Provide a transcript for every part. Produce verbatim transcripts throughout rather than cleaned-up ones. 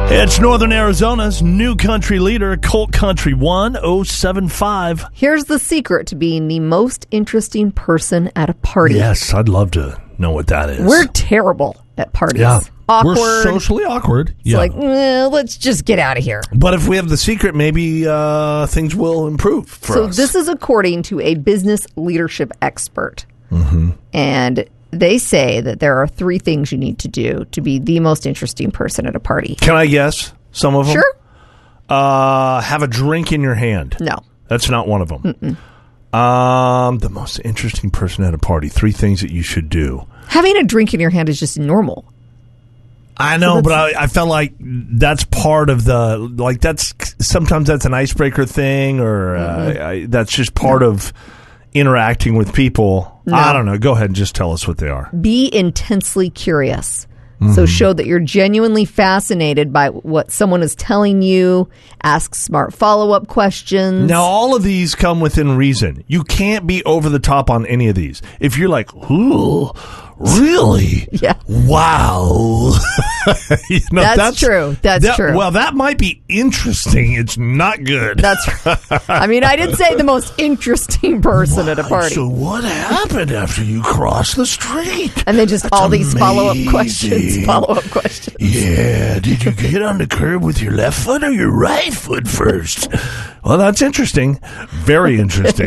It's Northern Arizona's new country leader, Colt Country one oh seven five. Here's the secret to being the most interesting person at a party. Yes, I'd love to know what that is. We're terrible at parties. Yeah. Awkward. We're socially awkward. It's yeah. like, eh, let's just get out of here. But if we have the secret, maybe uh, things will improve for so us. So this is according to a business leadership expert. Mm-hmm. And they say that there are three things you need to do to be the most interesting person at a party. Can I guess some of them? Sure. Uh, have a drink in your hand. No. That's not one of them. Mm-mm. Um, the most interesting person at a party. Three things that you should do. Having a drink in your hand is just normal. I know, so but I, I felt like that's part of the, like that's, sometimes that's an icebreaker thing, or mm-hmm. uh, I, that's just part no. of interacting with people. No. I don't know. Go ahead and just tell us what they are. Be intensely curious. Mm-hmm. So show that you're genuinely fascinated by what someone is telling you. Ask smart follow-up questions. Now, all of these come within reason. You can't be over the top on any of these. If you're like, ooh, really? Yeah. Wow. you know, that's, that's true. That's that, true. Well, that might be interesting. It's not good. That's. I mean, I didn't say the most interesting person what? at a party. So what happened after you crossed the street? And then just that's all these amazing. follow-up questions. Follow-up questions. Yeah. Did you get on the curb with your left foot or your right foot first? Well, that's interesting. Very interesting.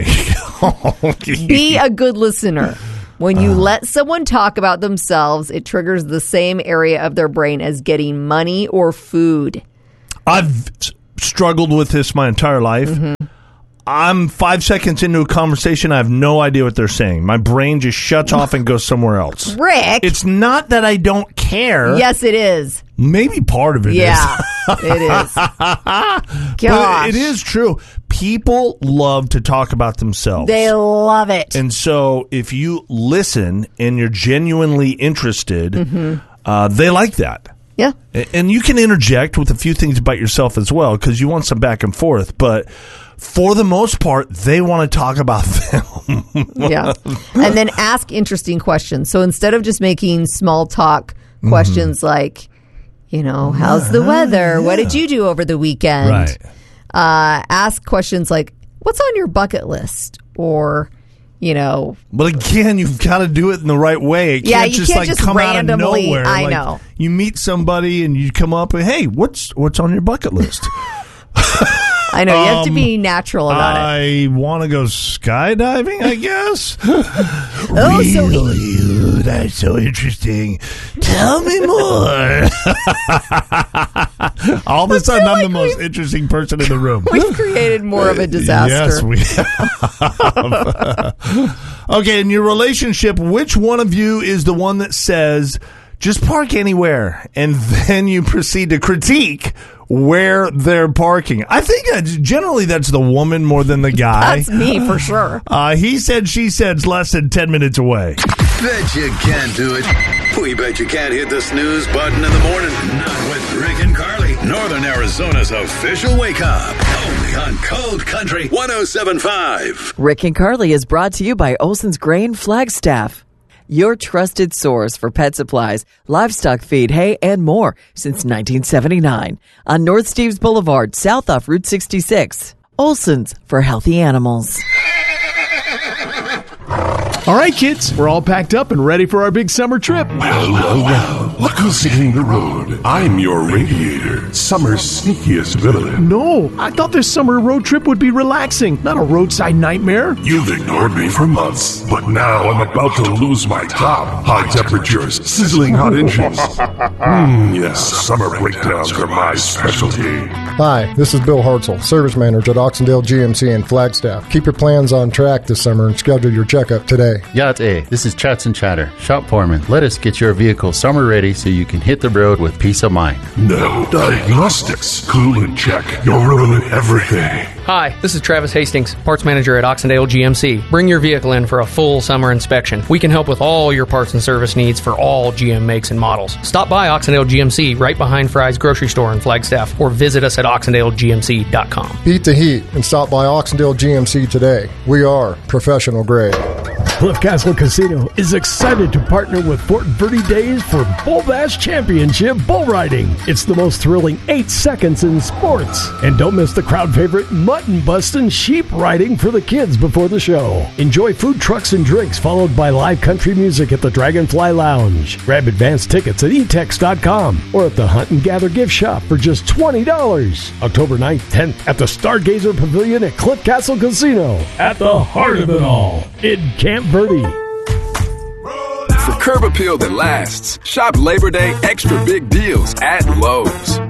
Be a good listener. When you uh, let someone talk about themselves, it triggers the same area of their brain as getting money or food. I've struggled with this my entire life. Mm-hmm. I'm five seconds into a conversation. I have no idea what they're saying. My brain just shuts off and goes somewhere else. Rick. It's not that I don't care. Yes, it is. Maybe part of it yeah, is. it is. Gosh. But it is true. People love to talk about themselves. They love it. And so if you listen and you're genuinely interested, mm-hmm. uh, they like that. Yeah. And you can interject with a few things about yourself as well, because you want some back and forth. But for the most part, they want to talk about them. Yeah. And then ask interesting questions. So instead of just making small talk questions mm-hmm. like, you know, how's the weather? Yeah. What did you do over the weekend? Right. Uh, ask questions like, what's on your bucket list? Or, you know. But again, you've got to do it in the right way. It can't yeah, you just can't like just come randomly, out of nowhere. I like, know. You meet somebody and you come up and, hey, what's what's on your bucket list? I know. You have to be natural about I it. I want to go skydiving, I guess. oh, really? So that's so interesting. Tell me more. All of a sudden, I'm like the most interesting person in the room. We've created more of a disaster. Yes, we have. Okay, in your relationship, which one of you is the one that says, just park anywhere, and then you proceed to critique where they're parking? I think that's, generally that's the woman more than the guy. That's me for sure. Uh, he said, she said's less than ten minutes away. Bet you can't do it. We bet you can't hit the snooze button in the morning. Not with Rick and Carly. Northern Arizona's official wake up. Only on Cold Country one oh seven five. Rick and Carly is brought to you by Olson's Grain Flagstaff. Your trusted source for pet supplies, livestock feed, hay, and more since nineteen seventy-nine. On North Steves Boulevard, south off Route sixty-six. Olson's for healthy animals. All right, kids, we're all packed up and ready for our big summer trip. Well, well, well, look who's hitting the road. I'm your radiator, summer's sneakiest villain. No, I thought this summer road trip would be relaxing, not a roadside nightmare. You've ignored me for months, but now I'm about to lose my top. High temperatures, sizzling hot inches. Mmm, yes, summer breakdowns are my specialty. Hi, this is Bill Hartzell, Service Manager at Oxendale G M C in Flagstaff. Keep your plans on track this summer and schedule your checkup today. Yacht A, this is Chats and Chatter, shop foreman. Let us get your vehicle summer ready so you can hit the road with peace of mind. No diagnostics. Coolant check. You're ruining everything. Hi, this is Travis Hastings, parts manager at Oxendale G M C. Bring your vehicle in for a full summer inspection. We can help with all your parts and service needs for all G M makes and models. Stop by Oxendale G M C right behind Fry's grocery store in Flagstaff or visit us at oxendale g m c dot com. Beat the heat and stop by Oxendale G M C today. We are professional grade. Cliff Castle Casino is excited to partner with Fort Verde Days for Bull Bash Championship Bull Riding. It's the most thrilling eight seconds in sports. And don't miss the crowd favorite mutton bustin' sheep riding for the kids before the show. Enjoy food trucks and drinks followed by live country music at the Dragonfly Lounge. Grab advance tickets at e tex dot com or at the Hunt and Gather gift shop for just twenty dollars. October ninth, tenth at the Stargazer Pavilion at Cliff Castle Casino. At the heart of it all, in Camp Verde. For curb appeal that lasts, shop Labor Day extra big deals at Lowe's.